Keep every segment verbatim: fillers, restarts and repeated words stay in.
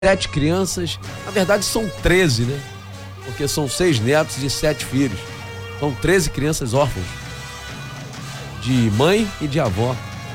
Sete crianças, na verdade são treze, né? Porque são seis netos e sete filhos. São treze crianças órfãs, de mãe e de avó,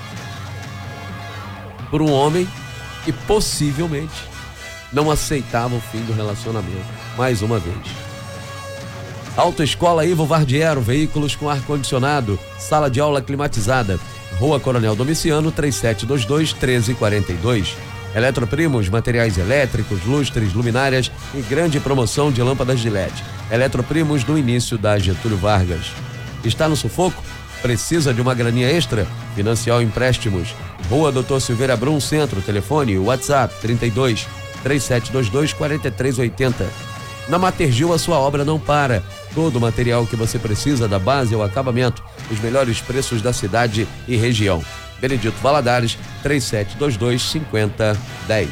por um homem que possivelmente não aceitava o fim do relacionamento, mais uma vez. Autoescola Ivo Vardiero, veículos com ar-condicionado, sala de aula climatizada, Rua Coronel Domiciano, três sete dois dois, um três quatro dois. Eletroprimos, materiais elétricos, lustres, luminárias e grande promoção de lâmpadas de L E D. Eletroprimos no início da Getúlio Vargas. Está no sufoco? Precisa de uma graninha extra? Financial Empréstimos. Rua Doutor Silveira Brum, Centro. Telefone, WhatsApp, trinta e dois, três sete dois dois, quatro três oito zero. Na Matergil a sua obra não para. Todo o material que você precisa, da base ao acabamento, os melhores preços da cidade e região. Benedito Valadares, três sete dois dois, cinco zero um zero.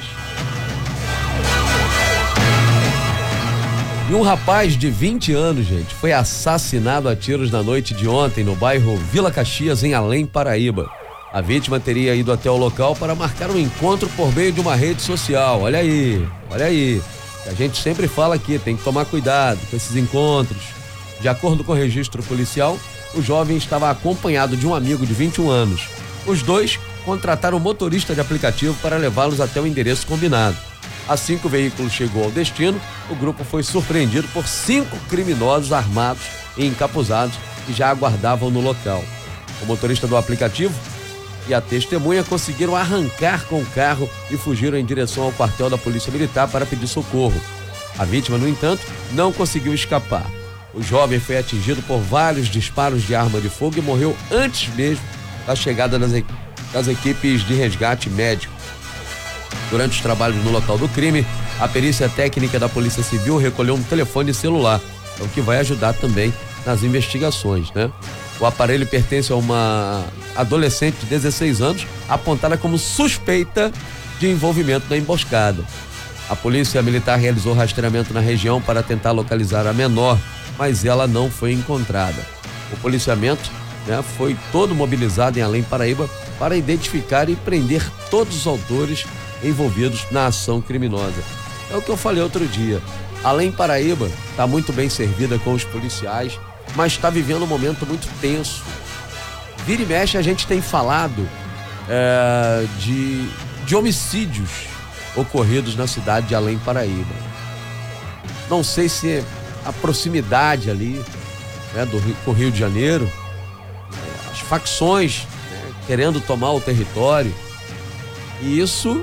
E um rapaz de vinte anos, gente, foi assassinado a tiros na noite de ontem no bairro Vila Caxias, em Além, Paraíba. A vítima teria ido até o local para marcar um encontro por meio de uma rede social. Olha aí, olha aí. A gente sempre fala aqui, tem que tomar cuidado com esses encontros. De acordo com o registro policial, o jovem estava acompanhado de um amigo de vinte e um anos. Os dois contrataram um motorista de aplicativo para levá-los até o endereço combinado. Assim que o veículo chegou ao destino, o grupo foi surpreendido por cinco criminosos armados e encapuzados que já aguardavam no local. O motorista do aplicativo e a testemunha conseguiram arrancar com o carro e fugiram em direção ao quartel da Polícia Militar para pedir socorro. A vítima, no entanto, não conseguiu escapar. O jovem foi atingido por vários disparos de arma de fogo e morreu antes mesmo da chegada das, das equipes de resgate médico. Durante os trabalhos no local do crime, a perícia técnica da Polícia Civil recolheu um telefone celular, o que vai ajudar também nas investigações, né? O aparelho pertence a uma adolescente de dezesseis anos, apontada como suspeita de envolvimento na emboscada. A Polícia Militar realizou rastreamento na região para tentar localizar a menor, mas ela não foi encontrada. O policiamento, né, foi todo mobilizado em Além Paraíba para identificar e prender todos os autores envolvidos na ação criminosa. É o que eu falei outro dia. Além Paraíba está muito bem servida com os policiais, mas está vivendo um momento muito tenso. Vira e mexe a gente tem falado é, de, de homicídios ocorridos na cidade de Além Paraíba. Não sei se é a proximidade ali, né, do Rio, com o Rio de Janeiro, é, as facções, né, querendo tomar o território, e isso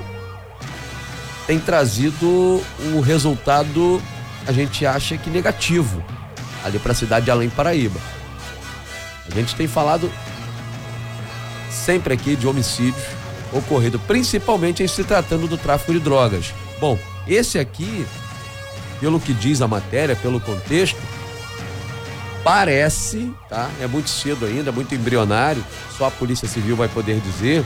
tem trazido um resultado, a gente acha que negativo, ali para a cidade de Além Paraíba. A gente tem falado sempre aqui de homicídios ocorridos, principalmente em se tratando do tráfico de drogas. Bom, esse aqui, pelo que diz a matéria, pelo contexto, parece, tá? É muito cedo ainda, muito embrionário, só a Polícia Civil vai poder dizer,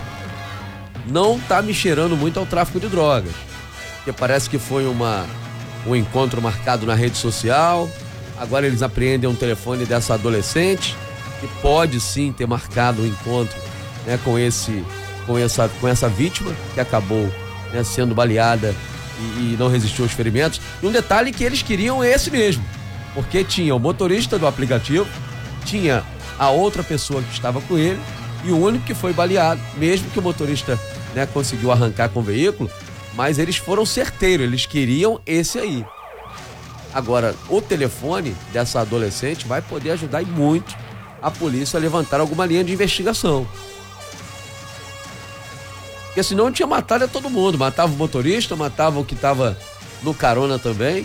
não tá me cheirando muito ao tráfico de drogas, porque parece que foi uma, um encontro marcado na rede social. Agora eles apreendem um telefone dessa adolescente, que pode sim ter marcado o um encontro, né, com, esse, com, essa, com essa vítima, que acabou, né, sendo baleada e, e não resistiu aos ferimentos. E um detalhe que eles queriam é esse mesmo, porque tinha o motorista do aplicativo, tinha a outra pessoa que estava com ele e o único que foi baleado, mesmo que o motorista, né, conseguiu arrancar com o veículo, mas eles foram certeiros, eles queriam esse aí. Agora, o telefone dessa adolescente vai poder ajudar e muito a polícia a levantar alguma linha de investigação. Porque senão tinha matado a todo mundo. Matava o motorista, matava o que estava no carona também.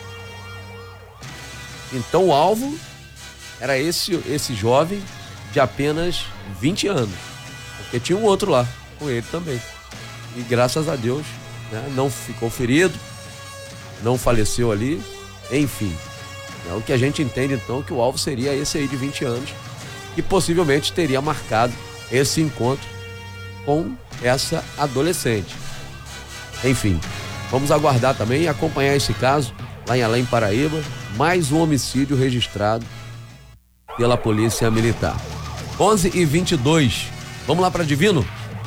Então o alvo era esse, esse jovem de apenas vinte anos. Porque tinha um outro lá com ele também. E graças a Deus, né, não ficou ferido, não faleceu ali. Enfim, é o que a gente entende então, que o alvo seria esse aí de vinte anos, que possivelmente teria marcado esse encontro com essa adolescente. Enfim, vamos aguardar também e acompanhar esse caso lá em Além Paraíba, mais um homicídio registrado pela Polícia Militar. onze e vinte e dois, vamos lá para Divino?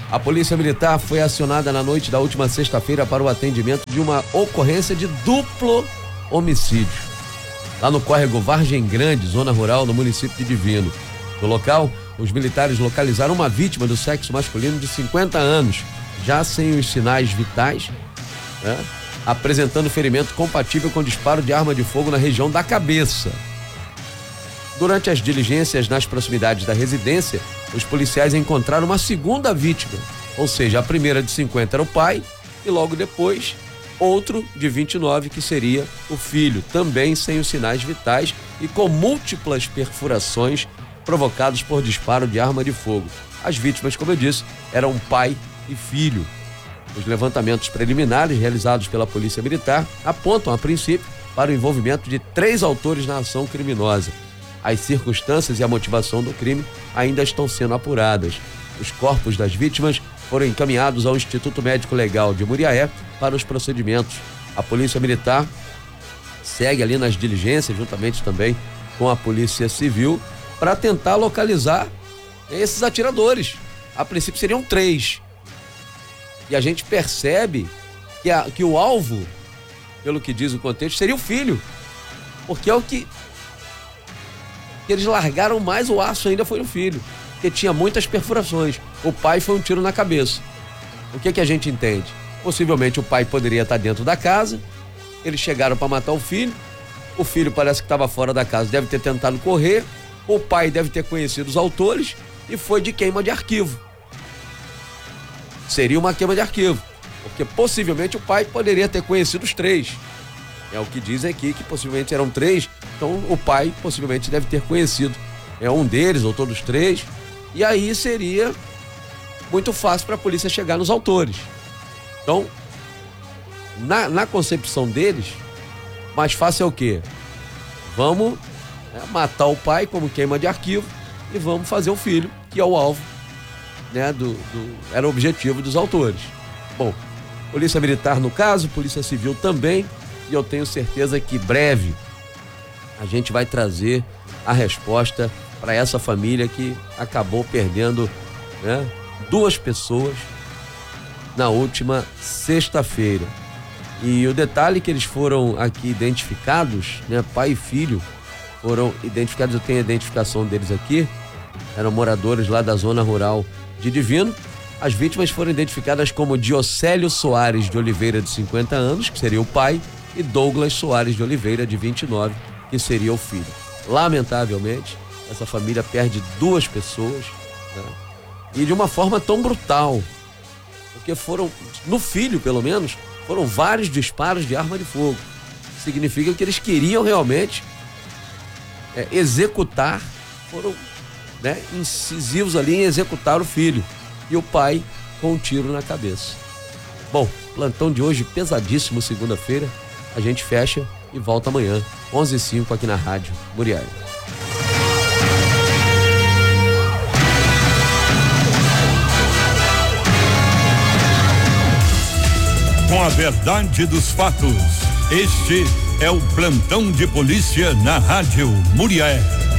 A Polícia Militar foi acionada na noite da última sexta-feira para o atendimento de uma ocorrência de duplo homicídio, lá no córrego Vargem Grande, zona rural, no município de Divino. No local, os militares localizaram uma vítima do sexo masculino de cinquenta anos, já sem os sinais vitais, né, apresentando ferimento compatível com disparo de arma de fogo na região da cabeça. Durante as diligências nas proximidades da residência, os policiais encontraram uma segunda vítima, ou seja, a primeira de cinquenta era o pai e logo depois outro de vinte e nove, que seria o filho, também sem os sinais vitais e com múltiplas perfurações provocadas por disparo de arma de fogo. As vítimas, como eu disse, eram pai e filho. Os levantamentos preliminares realizados pela Polícia Militar apontam, a princípio, para o envolvimento de três autores na ação criminosa. As circunstâncias e a motivação do crime ainda estão sendo apuradas. Os corpos das vítimas foram encaminhados ao Instituto Médico Legal de Muriaé para os procedimentos. A Polícia Militar segue ali nas diligências, juntamente também com a Polícia Civil, para tentar localizar esses atiradores. A princípio seriam três. E a gente percebe que, a, que o alvo, pelo que diz o contexto, seria o filho. Porque é o que, que eles largaram mais o aço ainda foi no filho, porque tinha muitas perfurações. O pai foi um tiro na cabeça. O que que a gente entende? Possivelmente o pai poderia estar dentro da casa, eles chegaram para matar o filho, o filho parece que estava fora da casa, deve ter tentado correr, o pai deve ter conhecido os autores e foi de queima de arquivo. Seria uma queima de arquivo, porque possivelmente o pai poderia ter conhecido os três. É o que dizem aqui, que possivelmente eram três, então o pai possivelmente deve ter conhecido é um deles ou todos três, e aí seria muito fácil para a polícia chegar nos autores. Então, na, na concepção deles, mais fácil é o quê? Vamos né, matar o pai como queima de arquivo e vamos fazer o filho, que é o alvo, né, do, do, era o objetivo dos autores. Bom, Polícia Militar no caso, Polícia Civil também, e eu tenho certeza que breve a gente vai trazer a resposta para essa família que acabou perdendo, né, duas pessoas na última sexta-feira. E o detalhe é que eles foram aqui identificados, né, pai e filho, foram identificados, eu tenho a identificação deles aqui, eram moradores lá da zona rural de Divino. As vítimas foram identificadas como Diocélio Soares de Oliveira, de cinquenta anos, que seria o pai, e Douglas Soares de Oliveira, de vinte e nove, que seria o filho. Lamentavelmente, essa família perde duas pessoas, né, e de uma forma tão brutal, porque foram, no filho pelo menos, foram vários disparos de arma de fogo. Significa que eles queriam realmente é, executar, foram né, incisivos ali em executar o filho, e o pai com um tiro na cabeça. Bom, plantão de hoje pesadíssimo, segunda-feira. A gente fecha e volta amanhã, onze e cinco, aqui na Rádio Muriaé. Com a verdade dos fatos, este é o plantão de polícia na Rádio Muriaé.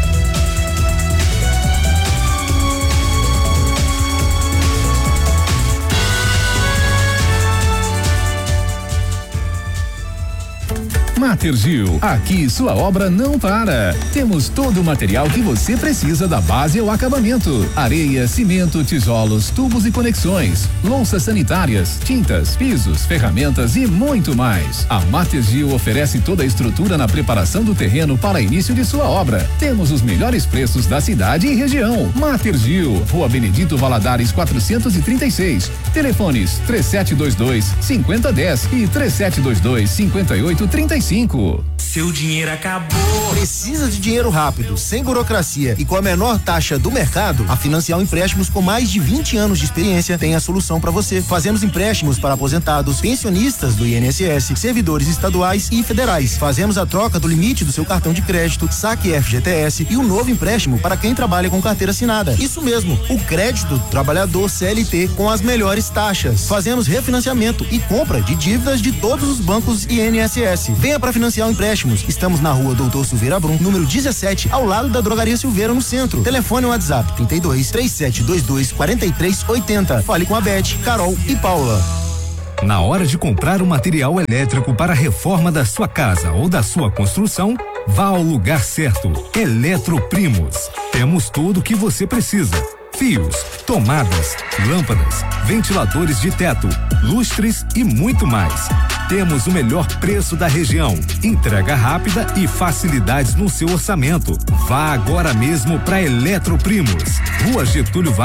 Matergil, aqui sua obra não para. Temos todo o material que você precisa da base ao acabamento: areia, cimento, tijolos, tubos e conexões, louças sanitárias, tintas, pisos, ferramentas e muito mais. A Matergil oferece toda a estrutura na preparação do terreno para início de sua obra. Temos os melhores preços da cidade e região. Matergil, Rua Benedito Valadares quatrocentos e trinta e seis. Telefones três sete dois dois, cinco zero um zero e três sete dois dois, cinco oito três cinco. Seu dinheiro acabou. Precisa de dinheiro rápido, sem burocracia e com a menor taxa do mercado? A Financial Empréstimos, com mais de vinte anos de experiência, tem a solução para você. Fazemos empréstimos para aposentados, pensionistas do I N S S, servidores estaduais e federais. Fazemos a troca do limite do seu cartão de crédito, saque F G T S e um novo empréstimo para quem trabalha com carteira assinada. Isso mesmo, o crédito do trabalhador C L T com as melhores taxas. Fazemos refinanciamento e compra de dívidas de todos os bancos I N S S. Venha Venha para Financial Empréstimos. Estamos na rua Doutor Silveira Brum, número dezessete, ao lado da Drogaria Silveira, no centro. Telefone WhatsApp trinta e dois, três sete dois dois, quarenta e três oitenta. Fale com a Beth, Carol e Paula. Na hora de comprar um material elétrico para a reforma da sua casa ou da sua construção, vá ao lugar certo. Eletroprimos. Temos tudo o que você precisa. Fios, tomadas, lâmpadas, ventiladores de teto, lustres e muito mais. Temos o melhor preço da região, entrega rápida e facilidades no seu orçamento. Vá agora mesmo para Eletroprimos. Rua Getúlio Vargas.